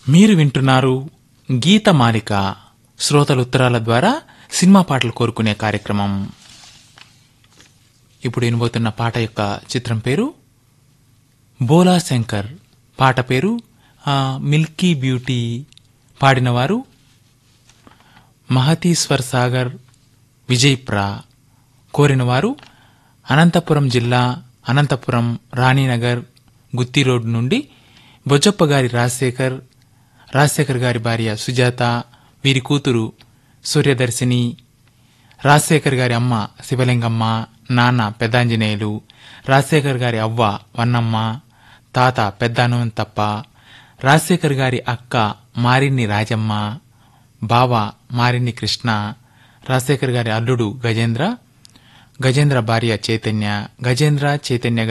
మీరు వింటున్నారు గీతమాలిక, శ్రోతల ఉత్తరాల ద్వారా సినిమా పాటలు కోరుకునే కార్యక్రమం. ఇప్పుడు వినబోతున్న పాట యొక్క చిత్రం పేరు బోలా శంకర్. పాట పేరు మిల్కీ బ్యూటీ. పాడినవారు మహతీశ్వర్ సాగర్, విజయ్ప్రా. కోరినవారు అనంతపురం జిల్లా, అనంతపురం, రాణీనగర్, గుత్తి రోడ్ నుండి బొజ్జప్ప గారి రాజశేఖర్, రాజశేఖర్ గారి భార్య సుజాత, వీరి కూతురు సూర్యదర్శిని, రాజశేఖర్ గారి అమ్మ శివలింగమ్మ, నాన్న పెద్దాంజనేయులు, రాజశేఖర్ గారి అవ్వ వన్నమ్మ, తాత పెద్దానంతప్ప, రాజశేఖర్ గారి అక్క మారిన్ని రాజమ్మ, బావ మారిన్ని కృష్ణ, రాజశేఖర్ గారి అల్లుడు గజేంద్ర, గజేంద్ర భార్య చైతన్య, గజేంద్ర చైతన్య